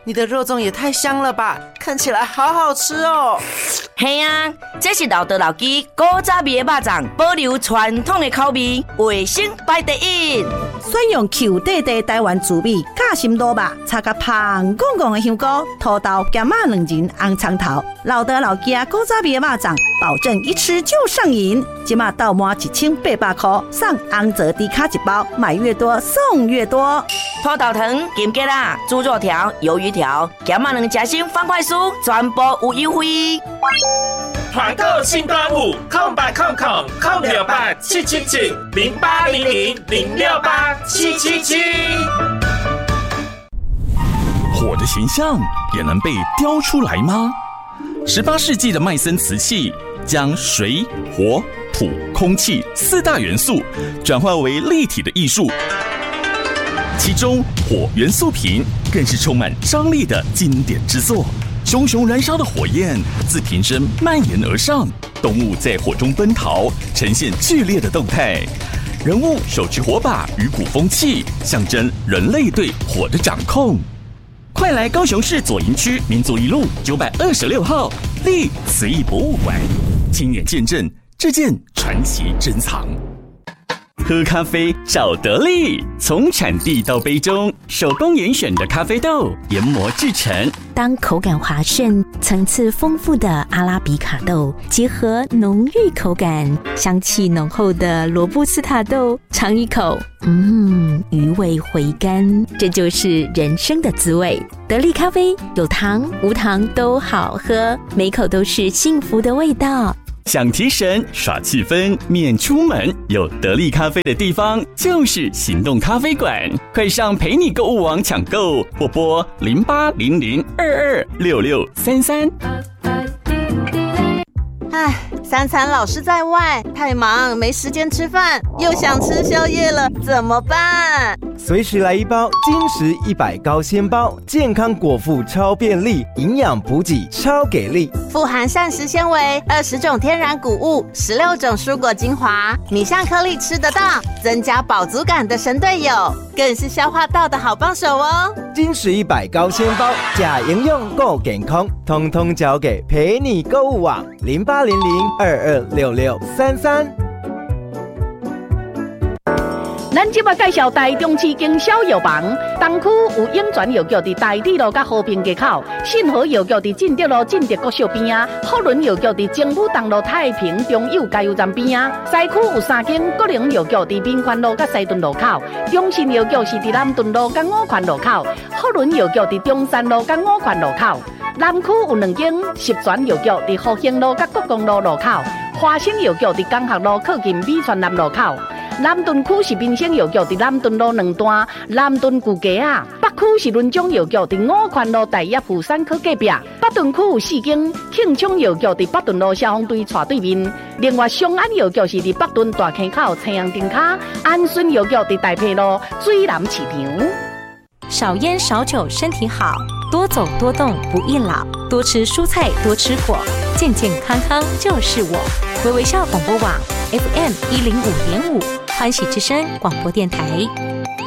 你的肉粽也太香了吧，看起来好好吃哦。 嘿啊，这是老道老鸡古早味的肉粽，保留传统的口味，卫生排第一。 选用 Q 地地台湾滋味夹心卤肉，插甲香滚滚的香菇、土豆、咸仔两仁、红葱头，老道老鸡古早味的肉粽，保证一吃就上瘾。今嘛到满1800块，上红泽低卡一包，买越多送越多。 土豆糖、金桔啦、猪肉条、鱿鱼条、咸仔两夹心方块酥，全部有优惠。 团购新端午，0800-777-0800-06777。 火的形象也能被雕出来吗？18世纪的麦森瓷器将水、火、土、空气4大元素转换为立体的艺术，其中火元素瓶更是充满张力的经典之作。熊熊燃烧的火焰自瓶身蔓延而上，动物在火中奔逃，呈现剧烈的动态。人物手持火把与鼓风器，象征人类对火的掌控。快来高雄市左营区民族一路926号立瓷艺博物馆，亲眼见证这件传奇珍藏。喝咖啡找得力，从产地到杯中，手工严选的咖啡豆研磨制成。 当口感滑顺、层次丰富的阿拉比卡豆结合浓郁口感、香气浓厚的罗布斯塔豆，尝一口，余味回甘，这就是人生的滋味。得力咖啡有糖无糖都好喝，每口都是幸福的味道。 想提神耍气氛免出门，有得力咖啡的地方就是行动咖啡馆。快上陪你购物网抢购，或拨0800226633。 唉，三餐老是在外，太忙没时间吃饭，又想吃宵夜了，怎么办？ 随时来一包金石100高纤包，健康果腹超便利，营养补给超给力， 富含膳食纤维、20种天然谷物、16种蔬果精华，米香颗粒吃得到，增加饱足感的神队友，更是消化道的好帮手哦。 金石100高纤包，假营养够健康，通通交给陪你购物网0800226633。 咱即马介绍台中市经销药房，东区有永泉药局伫台铁路甲和平街口，信和药局伫进德路进德国小边啊，福伦药局伫政府东路太平中友加油站边啊，西区有3间国营药局伫民权路甲西屯路口，中信药局是伫南屯路甲五权路口，福伦药局伫中山路甲五权路口，南区有2间十全药局伫复兴路甲国公路路口，华新药局伫江学路靠近美泉南路口。南屯区是民生药局伫南屯路2段南屯旧街啊，北区是伦中药局伫五权路大业富山科隔壁，北屯区有4间庆昌药局伫北屯路消防队斜对面，另外松安药局是伫北屯大坑口青阳灯卡，安顺药局伫大埔路水南市场。 少烟少酒身体好，多走多动不易老，多吃蔬菜多吃果，健健康康就是我。微微笑广播网 FM105.5，欢喜之声广播电台。